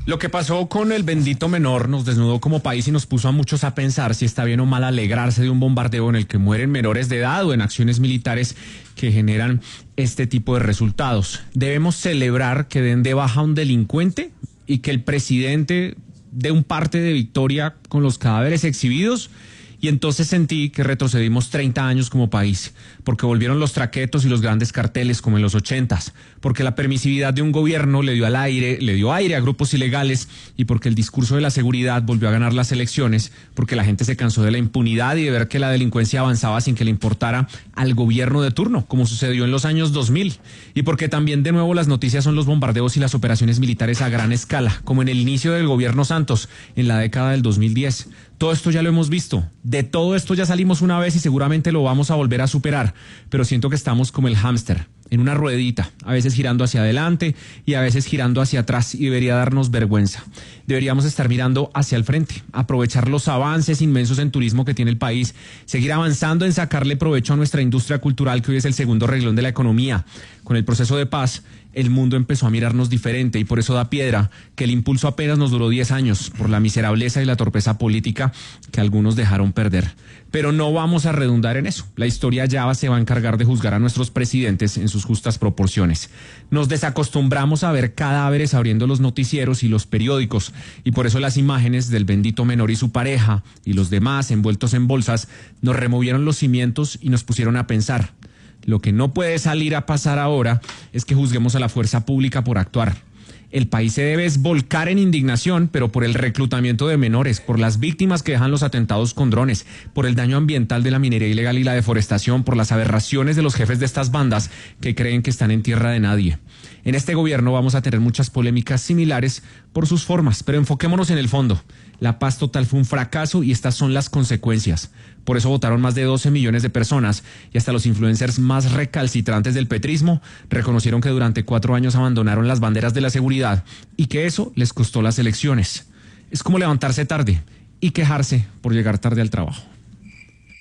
Lo que pasó con el bendito menor nos desnudó como país y nos puso a muchos a pensar si está bien o mal alegrarse de un bombardeo en el que mueren menores de edad o en acciones militares que generan este tipo de resultados. ¿Debemos celebrar que den de baja a un delincuente y que el presidente dé un parte de victoria con los cadáveres exhibidos? Y entonces sentí que retrocedimos 30 años como país, porque volvieron los traquetos y los grandes carteles como en los 80s, porque la permisividad de un gobierno le dio aire a grupos ilegales y porque el discurso de la seguridad volvió a ganar las elecciones, porque la gente se cansó de la impunidad y de ver que la delincuencia avanzaba sin que le importara al gobierno de turno, como sucedió en los años 2000, y porque también de nuevo las noticias son los bombardeos y las operaciones militares a gran escala, como en el inicio del gobierno Santos, en la década del 2010. Todo esto ya lo hemos visto, de todo esto ya salimos una vez y seguramente lo vamos a volver a superar, pero siento que estamos como el hámster, en una ruedita, a veces girando hacia adelante y a veces girando hacia atrás y debería darnos vergüenza. Deberíamos estar mirando hacia el frente, aprovechar los avances inmensos en turismo que tiene el país, seguir avanzando en sacarle provecho a nuestra industria cultural que hoy es el segundo renglón de la economía. Con el proceso de paz, el mundo empezó a mirarnos diferente y por eso da piedra que el impulso apenas nos duró 10 años por la miserableza y la torpeza política que algunos dejaron perder. Pero no vamos a redundar en eso. La historia ya se va a encargar de juzgar a nuestros presidentes en sus justas proporciones. Nos desacostumbramos a ver cadáveres abriendo los noticieros y los periódicos y por eso las imágenes del bendito menor y su pareja y los demás envueltos en bolsas nos removieron los cimientos y nos pusieron a pensar. Lo que no puede salir a pasar ahora es que juzguemos a la fuerza pública por actuar. El país se debe volcar en indignación, pero por el reclutamiento de menores, por las víctimas que dejan los atentados con drones, por el daño ambiental de la minería ilegal y la deforestación, por las aberraciones de los jefes de estas bandas que creen que están en tierra de nadie. En este gobierno vamos a tener muchas polémicas similares por sus formas, pero enfoquémonos en el fondo. La paz total fue un fracaso y estas son las consecuencias. Por eso votaron más de 12 millones de personas y hasta los influencers más recalcitrantes del petrismo reconocieron que durante 4 años abandonaron las banderas de la seguridad y que eso les costó las elecciones. Es como levantarse tarde y quejarse por llegar tarde al trabajo.